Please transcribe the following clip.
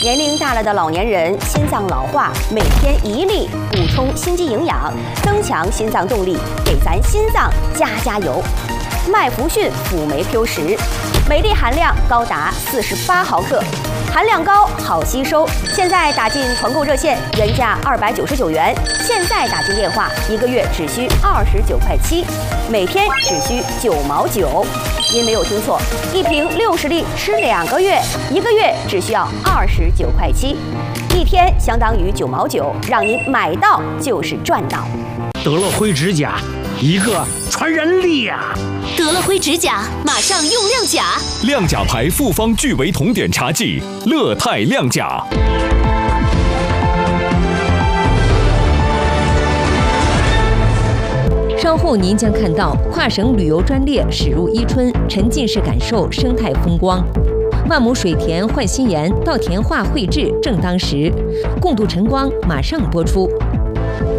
年龄大了的老年人心脏老化，每天1粒，补充心肌营养，增强心脏动力，给咱心脏加油。麦福逊辅酶 Q10，每粒含量高达48毫克，含量高，好吸收。现在打进团购热线，原价299元，现在打进电话，1个月只需29块7，每天只需9毛9。您没有听错，一瓶60粒吃2个月，1个月只需要29块7，一天相当于9毛9，让您买到就是赚到。 德乐辉指甲，一个传染力啊！ 德乐辉指甲，马上用亮甲。 亮甲牌复方聚维酮碘茶剂，乐泰亮甲。 稍后您将看到跨省旅游专列驶入伊春，沉浸式感受生态风光。万亩水田换新颜，稻田画绘制正当时。共度晨光马上播出。